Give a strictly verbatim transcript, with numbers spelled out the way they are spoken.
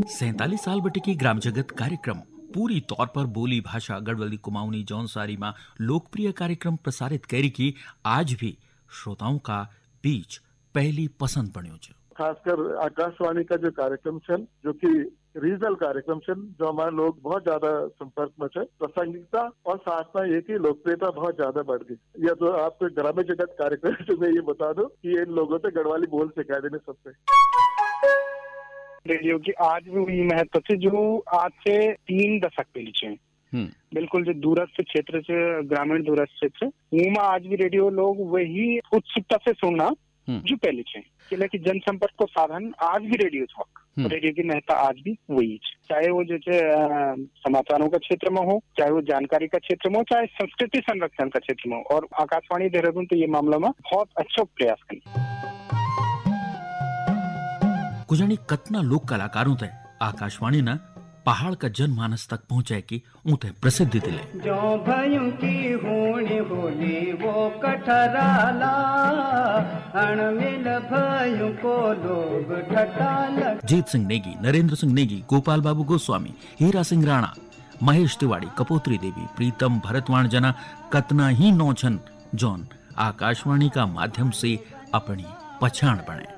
सैतालीस साल बटे की ग्राम जगत कार्यक्रम पूरी तौर पर बोली भाषा गढ़वाली कुमाऊनी जौनसारी में लोकप्रिय कार्यक्रम प्रसारित करी की आज भी श्रोताओं का बीच पहली पसंद बन्यो छे। खासकर आकाशवाणी का जो कार्यक्रम है जो कि रीजनल कार्यक्रम है जो हमारे लोग बहुत ज्यादा संपर्क में है, प्रासंगिकता और साथ में ये की लोकप्रियता बहुत ज्यादा बढ़ गई। या तो आपको ग्राम्य जगत कार्यक्रम से मैं ये बता दूं कि इन लोगों से गढ़वाली बोल सिखा देने सबसे रेडियो की आज भी वही महत्व है जो आज से तीन दशक पहले छे। बिल्कुल जो दूरस्थ क्षेत्र से ग्रामीण दूरस्थ क्षेत्र में आज भी रेडियो लोग वही उत्सुकता से सुनना जो पहले छे कि जनसंपर्क को साधन आज भी रेडियो था। रेडियो की महत्ता आज भी वही है, चाहे वो जैसे समाचारों का क्षेत्र में हो, चाहे वो जानकारी का क्षेत्र में हो, चाहे संस्कृति संरक्षण का क्षेत्र में हो। और आकाशवाणी देहरादून तो ये मामला में बहुत अच्छा प्रयास करी। कुजानी कतना लोक कलाकारों ते आकाशवाणी न पहाड़ का जनमानस तक पहुंचाए की ऊते प्रसिद्धि दिले। जो भयों की होनी बोली वो कठराला अणमिल भयों को लोग ठटाला। जीत सिंह नेगी, नरेंद्र सिंह नेगी, गोपाल बाबू गोस्वामी, हीरा सिंह राणा, महेश तिवाड़ी, कपोत्री देवी, प्रीतम भरतवाण जना कतना ही नौछन जौन आकाशवाणी का माध्यम से अपनी पहचान बने।